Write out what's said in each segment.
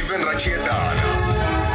Steven Rachietana.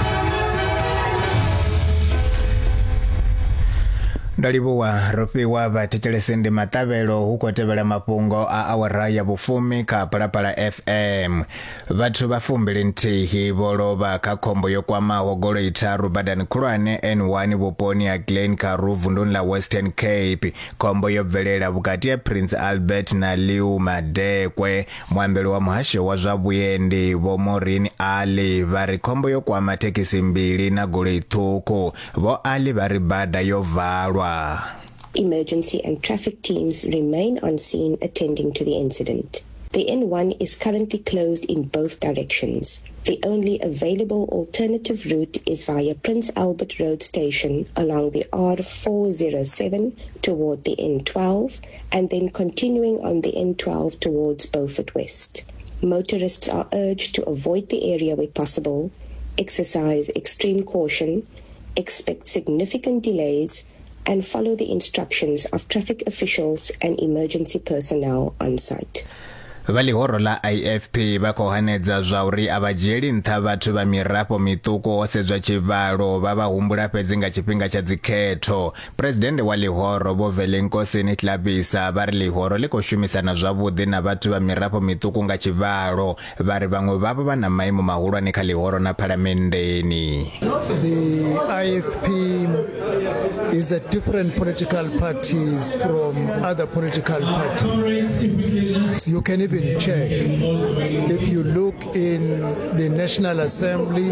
Ndalibuwa ropiwa vatetelesende matavelo huko tevela mapungo a awara ya bufumi ka Palapala FM. Vatu bafumbili ntihi boloba kakombo yokwama hogolo itaru badani kulwane N1 buponi ya Glen Karuvu ndunla Western Cape. Kombo yobvelela bukati ya Prince Albert na Liu Madekwe. Mwambeli wa muhashe wa Zwabuyendi Bomorini Ali vari kombo yokwama tekisi mbili na gule ituku. Bo Ali vari bada yovalwa. Emergency and traffic teams remain on scene attending to the incident. The N1 is currently closed in both directions. The only available alternative route is via Prince Albert Road Station along the R407 toward the N12 and then continuing on the N12 towards Beaufort West. Motorists are urged to avoid the area where possible, exercise extreme caution, expect significant delays, and follow the instructions of traffic officials and emergency personnel on site. Valihoro la IFP bakohanedza zvauri avajeli ntha vatu va mirapo mituko osedzwa chivalo vavahumbula pedzi nga chipinga cha dzikhetho. Presidente wa lihoro Bovele Nkosini Tlabisa vari lihoro likoshumisana zwavhuḓi na vatu va mirapo mituko nga chivalo vari vamwe vavo vana maimo mahulwane kha lihoro na phalamendeni. The IFP is a different political parties from other political parties. You can even check if you look in the National Assembly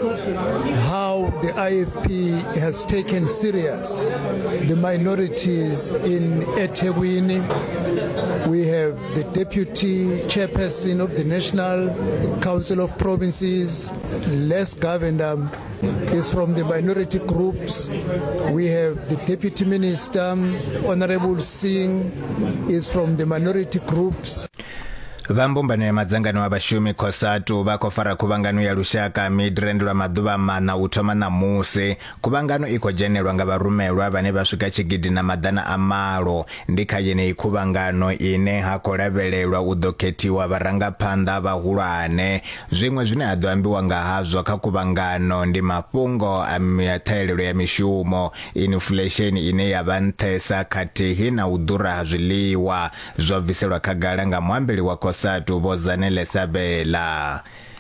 how the IFP has taken serious the minorities in eThekwini. We have the deputy chairperson of the National Council of Provinces, Les Governor, is from the minority groups. We have the deputy minister, Honorable Singh, is from the minority groups. Vambumbano ya madzangano wa bashumi kosatu bakofara kubangano ya lushaka Midrand lwa maduva mana utoma na muse. Kubangano iko generwa nga barumelwa bane baswika chigidi na madana amalo. Ndika yene ikubangano ine hakolabelelwa udoketiwa baranga panda bahulwane. Zwimwe zwine adwambiwa nga hazwa kakubangano ndi mapungo amiyataelelo ya mishumo. Inflation ine yabanthesa katihi na udura hazwiliwa. Zwaviselwa kagala nga mwambeli wako Satu Bozanele Sabela.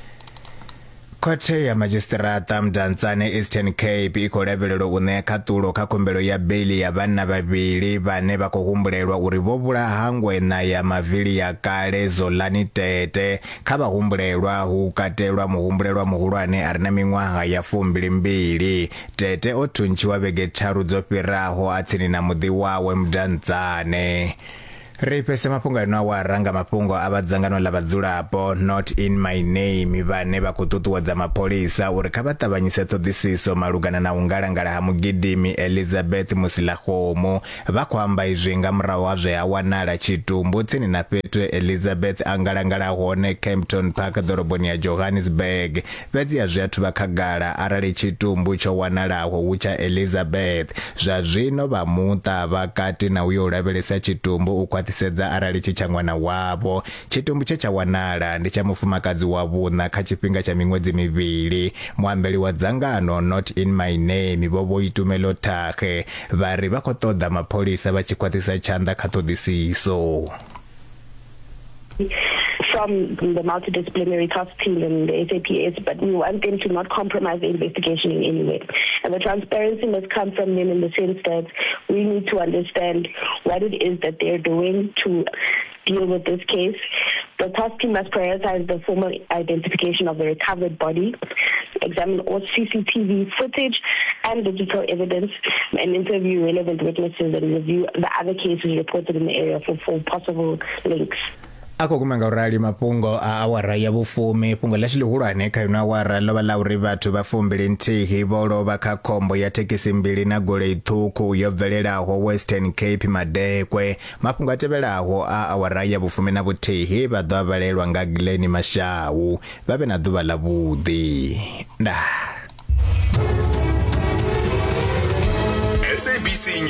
Kote ya magistrata mdantsane Eastern Cape ikolabelelo uneka tulo kakombelo ya beli ya bana babili bane bakohumbulelwa uri bobula hangwe na ya mavili ya kale Zolani Tete kabahumbulelwa hukatelwa muhumbulelwa muhulwane arina mingwaha ya 22 Tete otunchiwa begetaru zopiraho atini na mudhi wawe mdantsane. Reipese mapungo ya waranga mapungo abadzangano la badzulapo Not in My Name vane bakututuwa za mapolisa urikabata banyiseto disiso malugana na ungalangala hamugidimi Elizabeth Musilahomo vakwamba izvinga mrawazve ya wanala chitumbu tsini na petwe Elizabeth angalangala hone Kempton Park doroboni ya Johannesburg pedzi ya zviatu vakagala arali chitumbu cho wanalaho ucha Elizabeth zvazvino vamuta vakati na uyo ulavelesa chitumbu ukwatisedza arali chichangwana wavo. Chitumbu checha wanala ndi cha mufumakazi wavuna kachipinga cha mingwedzi mivili. Mwambeli wa dzangano Not in My Name bobo itumelo take vari vakotoda mapolisa vachikwatisa chanda katodisiso. From the multidisciplinary task team and the SAPS, but we want them to not compromise the investigation in any way. And the transparency must come from them in the sense that we need to understand what it is that they're doing to deal with this case. The task team must prioritize the formal identification of the recovered body, examine all CCTV footage and digital evidence, and interview relevant witnesses and review the other cases reported in the area for possible links. Ako kumanga urali mapungo a awara ya bufumi pungo la shilihulwane kayuna awara loba lauri vatu bafumbili ntihi bolo baka kombo ya tekisi mbili na gole ituku yovelela ho Western Cape Madekwe mapungo atebela ho a awara ya bufumi na butihi badwa balelwa nga Glen Mashawu babe na duba la budi SABC